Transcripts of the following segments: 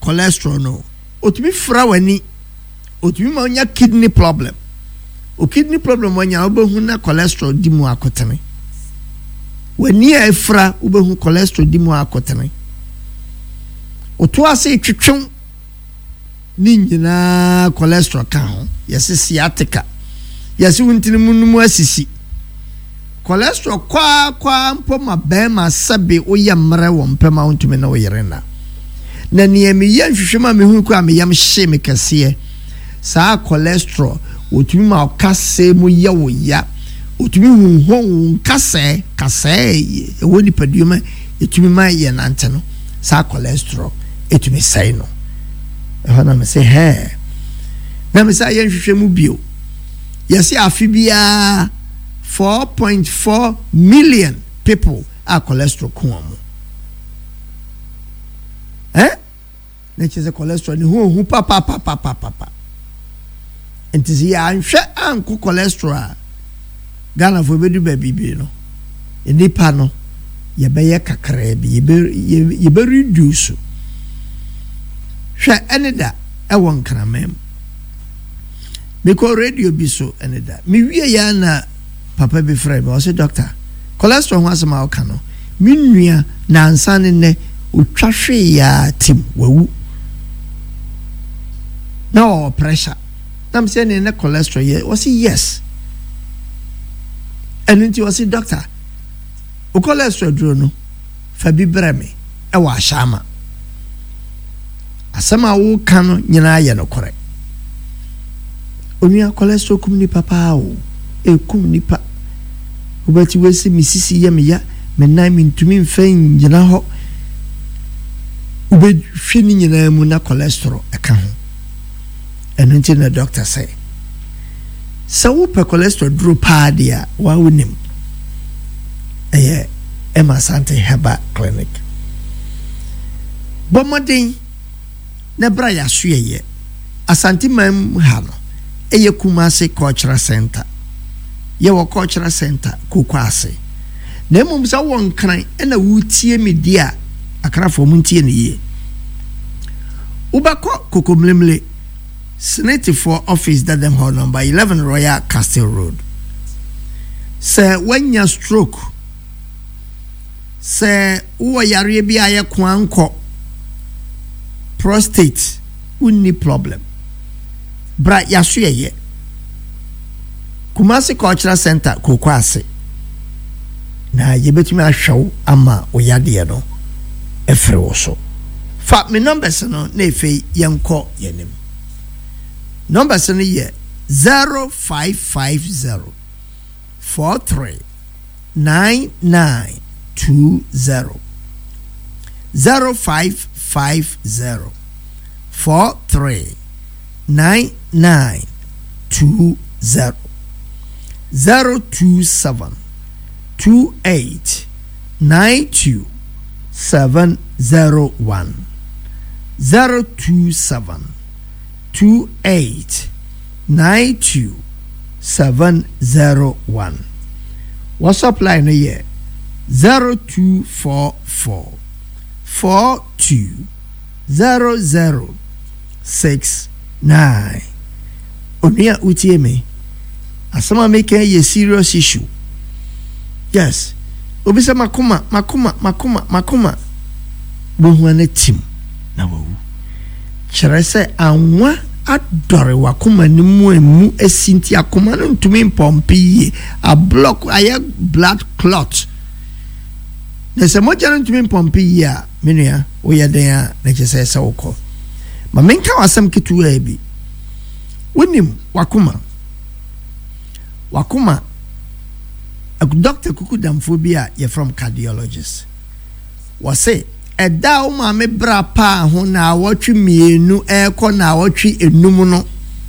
cholesterol no otumi fra wani otumi ma onya kidney problem o kidney problem onya obehu na cholesterol di mu akotene wani a fra obehu cholesterol di mu akotene oto ase twetwem ni nyina cholesterol ka ho yesi sciatica yesi wuntini munum asisi cholesterol kwa mpo ma be ma sabe oyamre wo mpema wontumi na oyerena na niemi ye hwehwema mehu ko ameyam hye me kase saa cholesterol otumi ma okase mu ye wo ya otumi hunhon kase woni paduoma etumi ma ye nante no saa cholesterol etumi sai no ehona me say he na me say ye hwehwemu bio yesi afibia 4.4 million people are cholesterol kuamu na cheze cholesterol ni hu papa entizi ya nhwe anko cholesterol Ghana fo bedu baby no enipa no ye beye kakra bi ye be reduce hwe eneda e won kramem me ko radio bi so eneda me wie ya na papa be frɛ me o say doctor cholesterol ho asema o ka no minua na ansane ne otwa hwe ya tim wawu no pressure nam say ne cholesterol ye o say yes and nti o say doctor o cholesterol duro no fa bi brɛ me e wa ashama asema wo ka no nyina ye no kore onua cholesterol kum ni papa o ekum nipa obati wesi misisi ye me ya me nan me ntumi mfan nyina ho ube hwini nyina mu na cholesterol eka ho eno nti na doctor say sa wo pe cholesterol drop adia wa wonim Emma Sante Heba Clinic bomodin na bra ya suye Asante mam ha no Kumasi Cultural Center yewo cultural center kokwase na mum sa won kran na wutie media akrafo muntie ne ye ubako kokomlemle Senate for office that them hall number 11 Royal Castle Road say when you stroke say wo yare bi aye kwanko prostate unni problem bra yasuye Kumasi Cultural Center kokwase na yebetumi ahwew ama oyade no efre wo so fa me numbers no na efei yenko yenim numbers no ye 0550 43 9920 0550 43 9920 027 28 92 701 027 28 92 701 WhatsApp line here 0244 42 0069 Onia utieme asama make a serious issue. Yes. Obisa makuma. Bohuane tim na wawu. Kyerɛ sɛ anwa adɔre wakoma ne mu emu esinti akoma no ntumi mpɔmpi a block aye blood clot. Na sɛ mogya no ntumi mpɔmpi a menua woyɛ den a na kyerɛ sɛ wokɔ. Ma menka wasɛm ketewa bi. Wonim wakoma a doctor kuku damphobia ye from cardiologist was say eda o ma me bra pa ho na awotwe mienu eko na awotwe enum no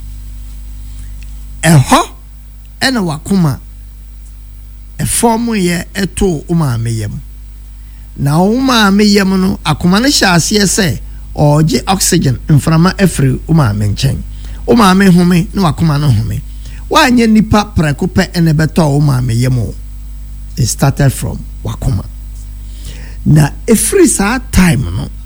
eho ena wakoma form ye eto o ma me yem na o ma me yem no akoma no hyase ese oje oxygen mframa efri o ma me nchen o ma me home na wakoma no home wanye nipa prekope ene beto o ma me yemo. It started from wakoma na every time no